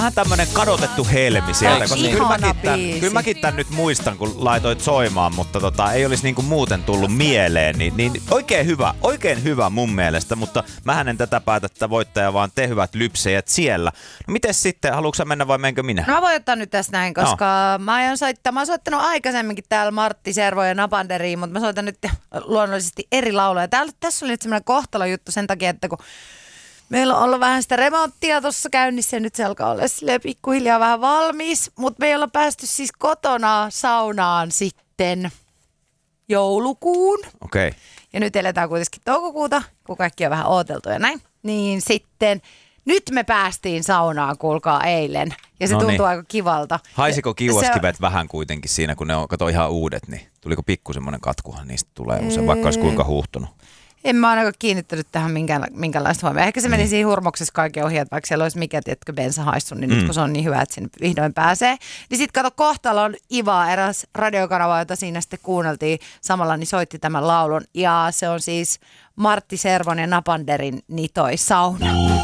Vähän tämmönen kadotettu helmi sieltä, koska kyllä mäkin tän nyt muistan, kun laitoit soimaan, mutta ei olisi niinku muuten tullut mieleen. Niin oikein hyvä mun mielestä, mutta mähän en tätä päätä tätä voittajaa, vaan te hyvät lypsejät siellä. No mites sitten, haluatko sä mennä vai menkö minä? No mä voin ottaa nyt tässä näin, koska mä oon soittanut aikaisemminkin täällä Martti Servo ja Napanderiin, mutta mä soitan nyt luonnollisesti eri lauluja. Tässä oli nyt semmoinen kohtalojuttu sen takia, että kun meillä on ollut vähän sitä remonttia tuossa käynnissä ja nyt se alkaa olla silleen pikkuhiljaa vähän valmis, mutta me ei olla päästy siis kotona saunaan sitten joulukuun. Okei. Okay. Ja nyt eletään kuitenkin toukokuuta, kun kaikki on vähän ooteltu ja näin. Niin sitten nyt me päästiin saunaan, kuulkaa, eilen. Ja se tuntuu aika kivalta. Haisiko kiuaskivet vähän kuitenkin siinä, kun ne on ihan uudet, niin tuliko pikku semmoinen katkuhan niistä tulee usein, vaikka olisi kuinka huuhtunut? En mä ainakaan kiinnittänyt tähän minkäänlaista huomioon. Ehkä se meni siinä hurmoksessa kaiken ohi, että vaikka siellä olisi mikä, tiedätkö, bensa haissu, niin nyt kun se on niin hyvä, että sinne vihdoin pääsee. Niin sitten kato, kohtalo on Iva, eräs radiokanava, jota siinä sitten kuunneltiin samalla, niin soitti tämän laulun. Ja se on siis Martti Servon ja Napanderin Nitoi sauna.